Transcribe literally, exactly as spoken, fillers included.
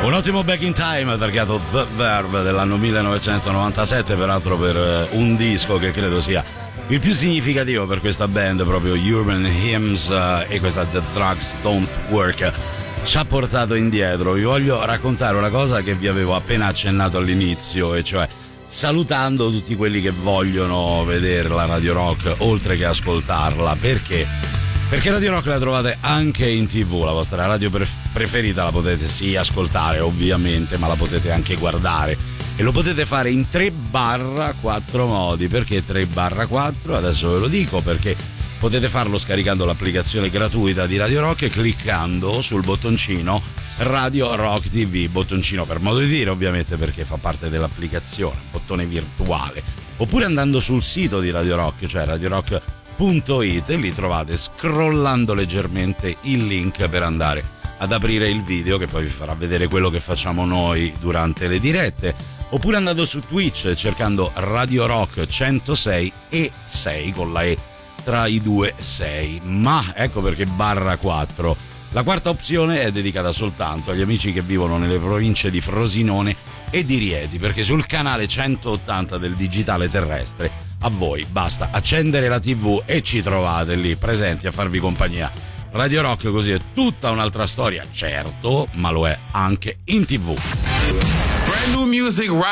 Un ottimo Back in Time targato The Verve dell'anno millenovecentonovantasette, peraltro per un disco che credo sia il più significativo per questa band, proprio Urban Hymns, uh, e questa The Drugs Don't Work ci ha portato indietro. Vi voglio raccontare una cosa che vi avevo appena accennato all'inizio, e cioè salutando tutti quelli che vogliono vedere la Radio Rock oltre che ascoltarla. Perché? Perché Radio Rock la trovate anche in tv, la vostra radio preferita la potete sì ascoltare ovviamente, ma la potete anche guardare, e lo potete fare in tre barra quattro modi. Perché tre barra quattro? Adesso ve lo dico, perché potete farlo scaricando l'applicazione gratuita di Radio Rock e cliccando sul bottoncino Radio Rock T V, bottoncino per modo di dire ovviamente, perché fa parte dell'applicazione, bottone virtuale, oppure andando sul sito di Radio Rock, cioè radio rock punto it, e lì trovate, scrollando leggermente, il link per andare ad aprire il video che poi vi farà vedere quello che facciamo noi durante le dirette, oppure andando su Twitch cercando Radio Rock centosei e sei con la E tra i due sei. Ma ecco perché barra quattro. La quarta opzione è dedicata soltanto agli amici che vivono nelle province di Frosinone e di Rieti, perché sul canale centottanta del digitale terrestre a voi basta accendere la tivù e ci trovate lì presenti a farvi compagnia. Radio Rock così è tutta un'altra storia, certo, ma lo è anche in tivù. Brand new music right